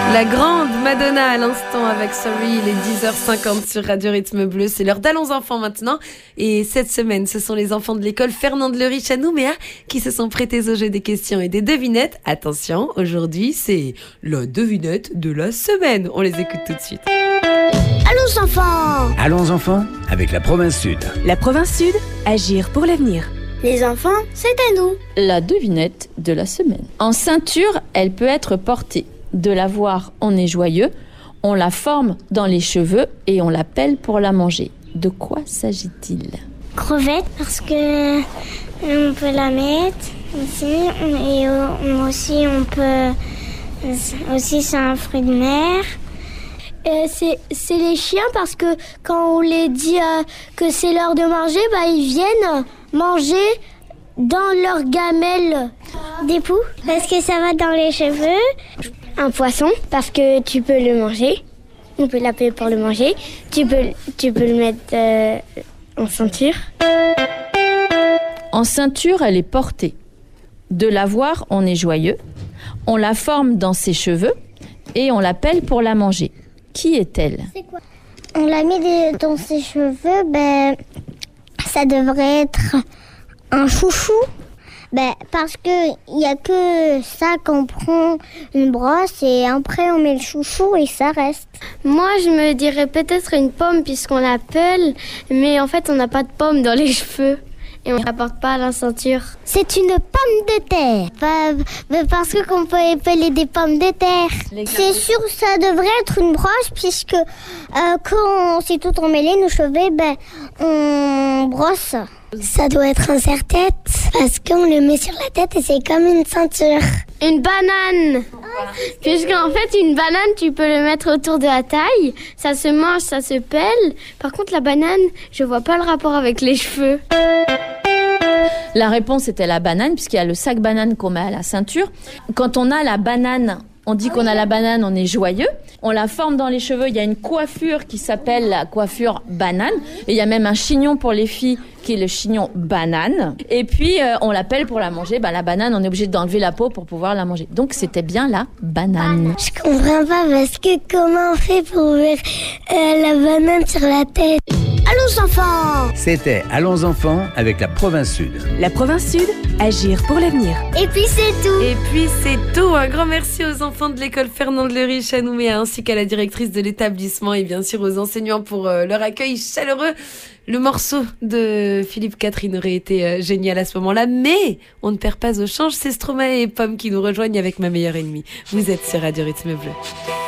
La grande Madonna à l'instant avec Sorry, il est 10h50 sur Radio Rythme Bleu. C'est l'heure d'Allons Enfants maintenant. Et cette semaine, ce sont les enfants de l'école Fernand de Leriche à Nouméa qui se sont prêtés au jeu des questions et des devinettes. Attention, aujourd'hui, c'est la devinette de la semaine. On les écoute tout de suite. Allons enfants! Allons enfants avec la province Sud. La province Sud, agir pour l'avenir. Les enfants, c'est à nous. La devinette de la semaine. En ceinture, elle peut être portée. De la voir, on est joyeux. On la forme dans les cheveux et on l'appelle pour la manger. De quoi s'agit-il? Crevette, parce que on peut la mettre aussi. Et aussi, on peut... Aussi, c'est un fruit de mer. C'est les chiens, parce que quand on les dit que c'est l'heure de manger, ils viennent manger dans leur gamelle. Des poux, parce que ça va dans les cheveux. Un poisson, parce que tu peux le manger. On peut l'appeler pour le manger. Tu peux le mettre en ceinture. En ceinture, elle est portée. De la voir, on est joyeux. On la forme dans ses cheveux et on l'appelle pour la manger. Qui est-elle? C'est quoi? On l'a mis dans ses cheveux, ça devrait être un chouchou. Parce que il y a que ça qu'on prend une brosse et après on met le chouchou et ça reste. Moi, je me dirais peut-être une pomme puisqu'on l'appelle, mais en fait, on n'a pas de pomme dans les cheveux et on ne la porte pas à la ceinture. C'est une pomme de terre. Parce que qu'on peut appeler des pommes de terre. C'est sûr, ça devrait être une brosse puisque quand c'est tout emmêlé, nos cheveux, on brosse. Ça doit être un serre-tête parce qu'on le met sur la tête et c'est comme une ceinture. Une banane. Puisqu'en fait, une banane, tu peux le mettre autour de la taille. Ça se mange, ça se pèle. Par contre, la banane, je vois pas le rapport avec les cheveux. La réponse était la banane, puisqu'il y a le sac banane qu'on met à la ceinture. Quand on a la banane, on dit qu'on a la banane, on est joyeux. On la forme dans les cheveux. Il y a une coiffure qui s'appelle la coiffure banane. Et il y a même un chignon pour les filles qui est le chignon banane. Et puis, on l'appelle pour la manger. La banane, on est obligé d'enlever la peau pour pouvoir la manger. Donc, c'était bien la banane. Je comprends pas parce que comment on fait pour mettre la banane sur la tête? Allons enfants! C'était Allons enfants avec la province Sud. La province Sud, agir pour l'avenir. Et puis c'est tout! Et puis c'est tout. Un grand merci aux enfants de l'école Fernand de Leriche à Nouméa ainsi qu'à la directrice de l'établissement et bien sûr aux enseignants pour leur accueil chaleureux. Le morceau de Philippe Catherine aurait été génial à ce moment-là, mais on ne perd pas au change. C'est Stromae et Pomme qui nous rejoignent avec Ma meilleure ennemie. Vous êtes sur Radio Rythme Bleu.